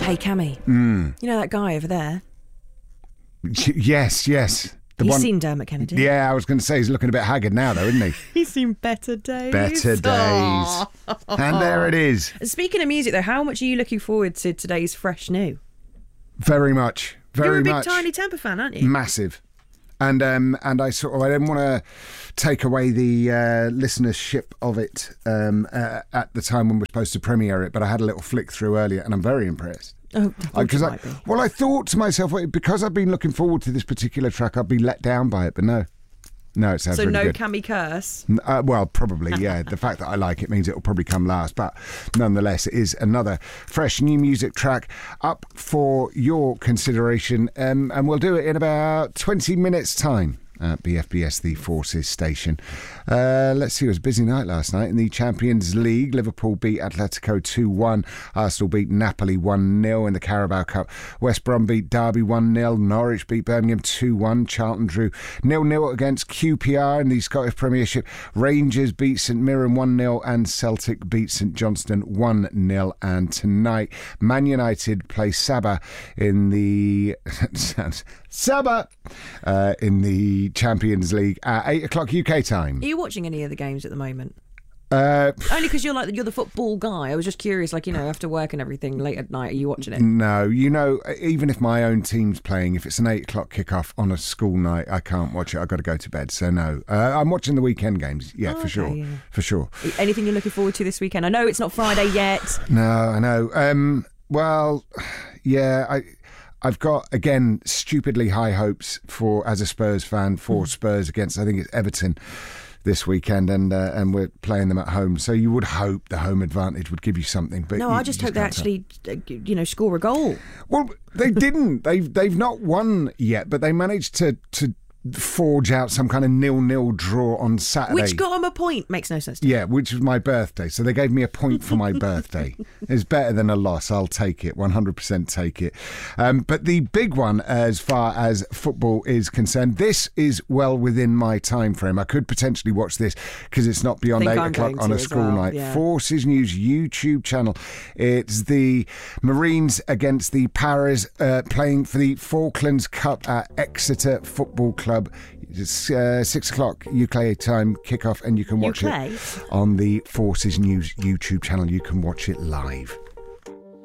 Hey, Cammy. You know that guy over there? Yes. You've seen Dermot Kennedy? Yeah, I was going to say he's looking a bit haggard now, though, isn't he? He's seen better days. Better days. And there it is. Speaking of music, though, how much are you looking forward to today's Fresh New? Very much. You're a big Tiny Temper fan, aren't you? Massive. And I didn't want to take away the listenership of it at the time when we're supposed to premiere it, but I had a little flick through earlier, and I'm very impressed. Oh, I thought to myself, because I've been looking forward to this particular track, I'd be let down by it, but no, it sounds so really no good. Cammy curse. Well, probably, yeah. The fact that I like it means it'll probably come last, but nonetheless, it is another fresh new music track up for your consideration, and we'll do it in about 20 minutes' time. At BFBS, the Forces station. Let's see, it was a busy night last night in the Champions League. Liverpool beat Atletico 2-1. Arsenal beat Napoli 1-0 in the Carabao Cup. West Brom beat Derby 1-0. Norwich beat Birmingham 2-1. Charlton drew 0-0 against QPR in the Scottish Premiership. Rangers beat St Mirren 1-0 and Celtic beat St Johnstone 1-0. And tonight, Man United play Sabah in the... in the Champions League at 8 o'clock UK time. Are you watching any of the games at the moment? Only because you're the football guy. I was just curious, after work and everything, late at night, are you watching it? No, even if my own team's playing, if it's an 8 o'clock kickoff on a school night, I can't watch it. I've got to go to bed. So no, I'm watching the weekend games. Yeah, for sure. Yeah. For sure. Anything you're looking forward to this weekend? I know it's not Friday yet. No, I know. Well, yeah, I've got, again, stupidly high hopes as a Spurs fan, for Spurs against, I think it's Everton this weekend, and we're playing them at home. So you would hope the home advantage would give you something. But I just hope they actually, score a goal. Well, they didn't. They've not won yet, but they managed to forge out some kind of 0-0 draw on Saturday. Which got them a point. Makes no sense to me. Yeah, which was my birthday. So they gave me a point for my birthday. It's better than a loss. I'll take it. 100% take it. But the big one, as far as football is concerned, this is well within my time frame. I could potentially watch this because it's not beyond 8 o'clock on a school night. Yeah. Forces News YouTube channel. It's the Marines against the Paras playing for the Falklands Cup at Exeter Football Club. It's 6 o'clock UK time kickoff, and you can watch it on the Forces News YouTube channel. You can watch it live.